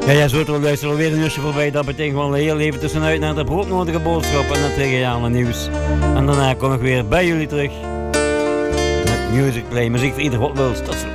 Ja, zo te luisteren alweer een uurtje voorbij. Dat betekent wel heel even tussenuit naar de broodnodige boodschap en het regionale nieuws. En daarna kom ik weer bij jullie terug met Music Play. Muziek voor ieder wat wil. Tot zo.